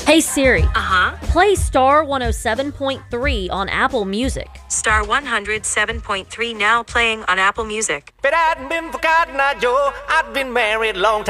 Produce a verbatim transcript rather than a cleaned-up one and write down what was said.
Hey Siri, Uh-huh. play Star one oh seven point three on Apple Music. Star one oh seven point three now playing on Apple Music. But I hadn't been forgotten, I Joe. I'd been married long time.